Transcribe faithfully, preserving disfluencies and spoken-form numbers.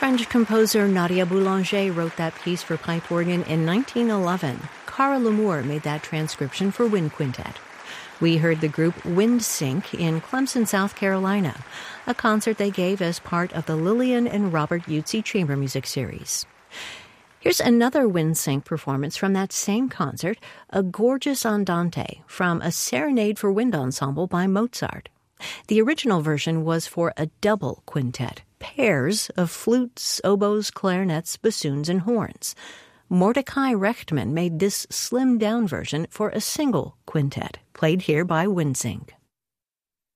French composer Nadia Boulanger wrote that piece for pipe organ in nineteen eleven. Cara Lamour made that transcription for wind quintet. We heard the group Wind Sync in Clemson, South Carolina, a concert they gave as part of the Lillian and Robert Utzi Chamber Music Series. Here's another Wind Sync performance from that same concert, a gorgeous andante from a Serenade for Wind Ensemble by Mozart. The original version was for a double quintet, pairs of flutes, oboes, clarinets, bassoons, and horns. Mordecai Rechtman made this slimmed-down version for a single quintet, played here by Wind Sync.